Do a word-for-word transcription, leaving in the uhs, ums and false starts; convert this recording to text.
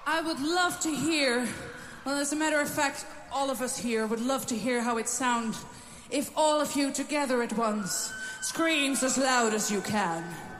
I would love to hear, well, as a matter of fact, all of us here would love to hear how it sounds if all of you together at once screams as loud as you can.